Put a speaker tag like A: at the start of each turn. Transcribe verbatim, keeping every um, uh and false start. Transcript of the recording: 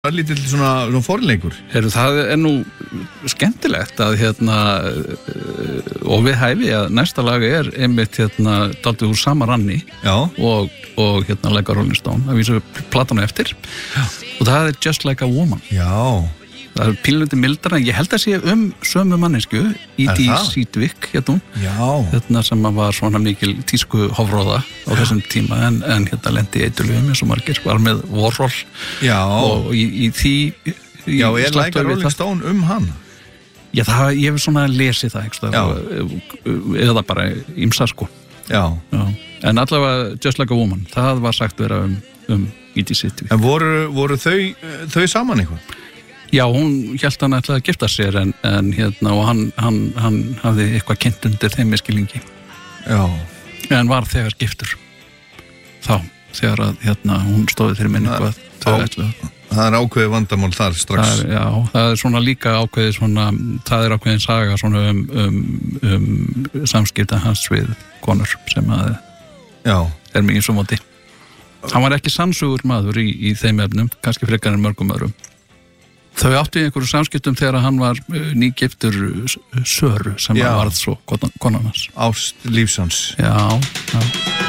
A: Það er lítið svona, svona forleikur.
B: Heru, það er nú skemmtilegt að hérna og við hæfi að næsta lag er einmitt hérna daldið úr sama ranni og, og hérna Like a Rolling Stone að vísu platanu eftir Já. Og það er Just Like a Woman.
A: Já.
B: Það er pílundi mildar en ég held að sé um sömu mannesku í Dee Sedgwick hérna, hérna sem var svona mikil tísku hofróða á þessum tíma en, en hérna lendi í eitulugum eins og margir var með Warhol
A: Já.
B: Og í, í því í
A: Já, er Like a Rolling Stone um hann?
B: Já, það, ég hef svona lesið það ekki, eða bara ýmsa sko
A: Já.
B: Já. En allavega Just Like a Woman það var sagt vera um, um Dee Sedgwick.
A: En voru, voru þau, þau saman eitthvað?
B: Já, hún hélt hann ætlaði að gifta sér en, en hérna og hann, hann, hann hafði eitthvað kynnt undir þeim skilningi.
A: Já.
B: En var þegar giftur. Þá, þegar að hérna hún stóði fyrir minni eitthvað þau ætlaði.
A: Það er ákveðið vandamál þar strax.
B: Það er, já, það er svona líka ákveðið svona, það er ákveðin saga svona um, um, um samskipta hans við konur sem að
A: já.
B: Er með eins og móti. Hann var ekki sannsugur maður í, í þeim efnum, kannski frekar en mörgum öðrum. Þau áttu í einhverju samskiptum þegar hann var nýgiftur Söru sem varð svo konan hans.
A: Ást lífsans.
B: Já, já.